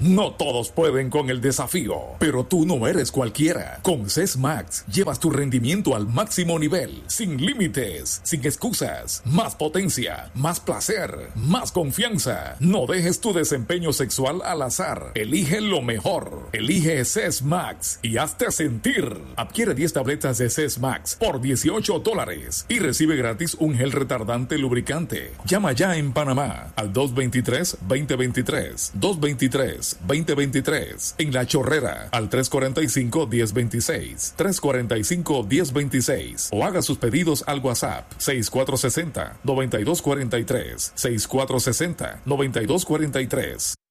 No todos pueden con el desafío, pero tú no eres cualquiera. Con CES Max llevas tu rendimiento al máximo nivel, sin límites, sin excusas, más potencia, más placer, más confianza. No dejes tu desempeño sexual al azar. Elige lo mejor. Elige CES Max y hazte sentir. Adquiere 10 tabletas de CES Max por $18 y recibe gratis un gel retardante lubricante. Llama ya en Panamá al 223-2023, 223-2023. En La Chorrera al 345-1026, 345-1026. O haga sus pedidos al WhatsApp 6460-9243, 6460-9243.